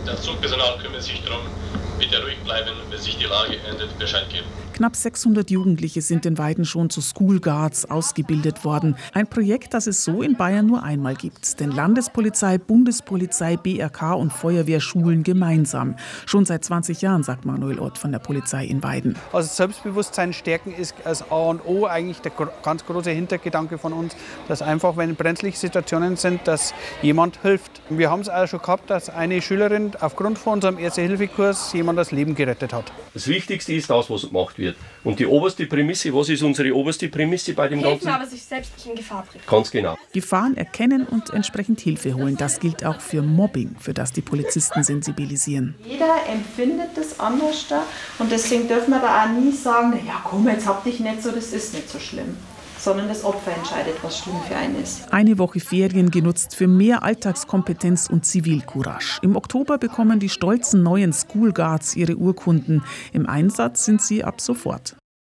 Das Zugpersonal kümmert sich darum. Bitte ruhig bleiben, bis sich die Lage ändert, Bescheid geben. Knapp 600 Jugendliche sind in Weiden schon zu School Guards ausgebildet worden. Ein Projekt, das es so in Bayern nur einmal gibt. Denn Landespolizei, Bundespolizei, BRK und Feuerwehr schulen gemeinsam. Schon seit 20 Jahren, sagt Manuel Ott von der Polizei in Weiden. Also Selbstbewusstsein stärken ist als A und O eigentlich der ganz große Hintergedanke von uns, dass einfach, wenn brenzliche Situationen sind, dass jemand hilft. Wir haben es auch schon gehabt, dass eine Schülerin aufgrund von unserem Erste-Hilfe-Kurs jemand das Leben gerettet hat. Das Wichtigste ist das, was gemacht wird. Und die oberste Prämisse, was ist unsere oberste Prämisse bei dem Ganzen? Aber sich selbst nicht in Gefahr bringen. Ganz genau. Gefahren erkennen und entsprechend Hilfe holen. Das gilt auch für Mobbing, für das die Polizisten sensibilisieren. Jeder empfindet das anders da und deswegen dürfen wir da auch nie sagen, ja komm, jetzt hab dich nicht so, das ist nicht so schlimm. Sondern das Opfer entscheidet, was schlimm für einen ist. Eine Woche Ferien genutzt für mehr Alltagskompetenz und Zivilcourage. Im Oktober bekommen die stolzen neuen School Guards ihre Urkunden. Im Einsatz sind sie ab sofort.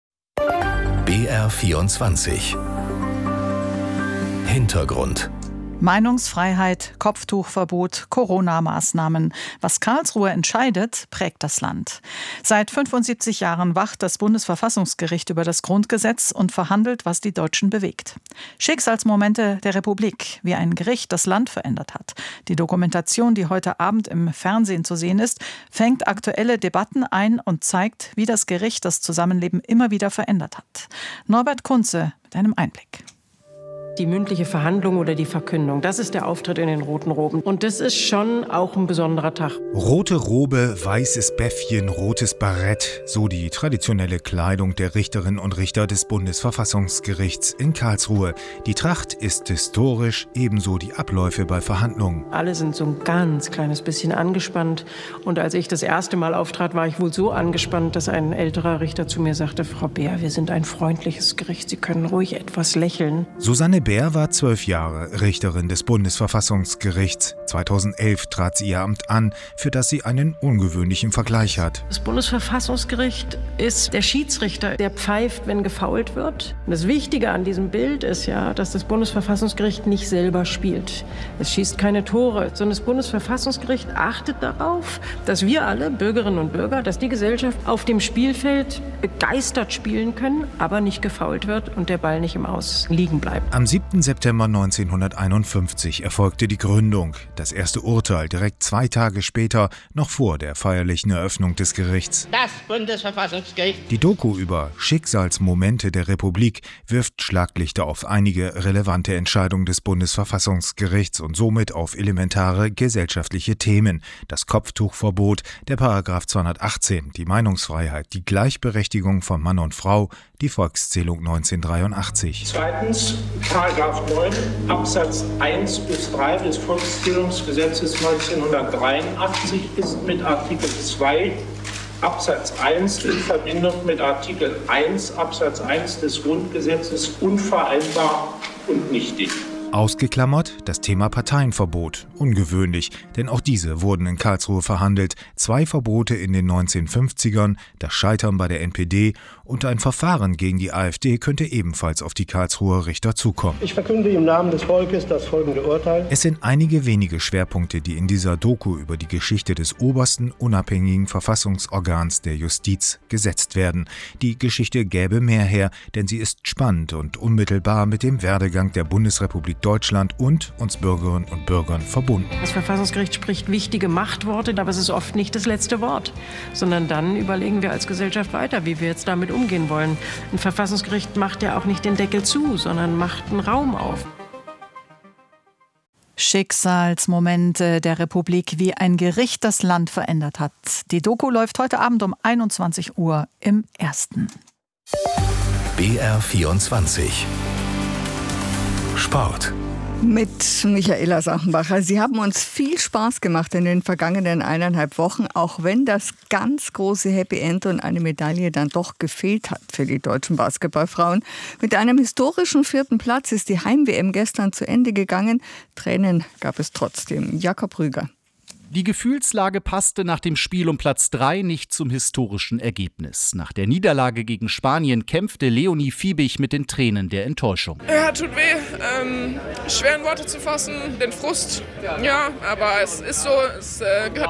BR24 Hintergrund. Meinungsfreiheit, Kopftuchverbot, Corona-Maßnahmen. Was Karlsruhe entscheidet, prägt das Land. Seit 75 Jahren wacht das Bundesverfassungsgericht über das Grundgesetz und verhandelt, was die Deutschen bewegt. Schicksalsmomente der Republik, wie ein Gericht das Land verändert hat. Die Dokumentation, die heute Abend im Fernsehen zu sehen ist, fängt aktuelle Debatten ein und zeigt, wie das Gericht das Zusammenleben immer wieder verändert hat. Norbert Kunze mit einem Einblick. Die mündliche Verhandlung oder die Verkündung, das ist der Auftritt in den roten Roben. Und das ist schon auch ein besonderer Tag. Rote Robe, weißes Bäffchen, rotes Barett, so die traditionelle Kleidung der Richterinnen und Richter des Bundesverfassungsgerichts in Karlsruhe. Die Tracht ist historisch, ebenso die Abläufe bei Verhandlungen. Alle sind so ein ganz kleines bisschen angespannt. Und als ich das erste Mal auftrat, war ich wohl so angespannt, dass ein älterer Richter zu mir sagte, Frau Beer, wir sind ein freundliches Gericht, Sie können ruhig etwas lächeln. Susanne Bär war 12 Jahre Richterin des Bundesverfassungsgerichts. 2011 trat sie ihr Amt an, für das sie einen ungewöhnlichen Vergleich hat. Das Bundesverfassungsgericht ist der Schiedsrichter, der pfeift, wenn gefoult wird. Und das Wichtige an diesem Bild ist ja, dass das Bundesverfassungsgericht nicht selber spielt. Es schießt keine Tore, sondern das Bundesverfassungsgericht achtet darauf, dass wir alle, Bürgerinnen und Bürger, dass die Gesellschaft auf dem Spielfeld begeistert spielen können, aber nicht gefoult wird und der Ball nicht im Aus liegen bleibt. Am 7. September 1951 erfolgte die Gründung. Das erste Urteil direkt 2 Tage später, noch vor der feierlichen Eröffnung des Gerichts. Das Bundesverfassungsgericht. Die Doku über Schicksalsmomente der Republik wirft Schlaglichter auf einige relevante Entscheidungen des Bundesverfassungsgerichts und somit auf elementare gesellschaftliche Themen. Das Kopftuchverbot, der Paragraph 218, die Meinungsfreiheit, die Gleichberechtigung von Mann und Frau, die Volkszählung 1983. Zweitens, Paragraph 9 Absatz 1 bis 3 des Volkszählungsgesetzes 1983 ist mit Artikel 2 Absatz 1 in Verbindung mit Artikel 1 Absatz 1 des Grundgesetzes unvereinbar und nichtig. Ausgeklammert das Thema Parteienverbot. Ungewöhnlich, denn auch diese wurden in Karlsruhe verhandelt. 2 Verbote in den 1950ern, das Scheitern bei der NPD und ein Verfahren gegen die AfD könnte ebenfalls auf die Karlsruher Richter zukommen. Ich verkünde im Namen des Volkes das folgende Urteil. Es sind einige wenige Schwerpunkte, die in dieser Doku über die Geschichte des obersten unabhängigen Verfassungsorgans der Justiz gesetzt werden. Die Geschichte gäbe mehr her, denn sie ist spannend und unmittelbar mit dem Werdegang der Bundesrepublik Deutschland und uns Bürgerinnen und Bürgern verbunden. Das Verfassungsgericht spricht wichtige Machtworte, aber es ist oft nicht das letzte Wort, sondern dann überlegen wir als Gesellschaft weiter, wie wir jetzt damit umgehen wollen. Ein Verfassungsgericht macht ja auch nicht den Deckel zu, sondern macht einen Raum auf. Schicksalsmomente der Republik, wie ein Gericht das Land verändert hat. Die Doku läuft heute Abend um 21 Uhr im Ersten. BR24 Sport. Mit Michaela Sachenbacher. Sie haben uns viel Spaß gemacht in den vergangenen 1,5 Wochen, auch wenn das ganz große Happy End und eine Medaille dann doch gefehlt hat für die deutschen Basketballfrauen. Mit einem historischen 4. Platz ist die Heim-WM gestern zu Ende gegangen. Tränen gab es trotzdem. Jakob Rüger. Die Gefühlslage passte nach dem Spiel um Platz 3 nicht zum historischen Ergebnis. Nach der Niederlage gegen Spanien kämpfte Leonie Fiebig mit den Tränen der Enttäuschung. Ja, tut weh. Schwer in Worte zu fassen, den Frust. Ja, aber es ist so, es gehört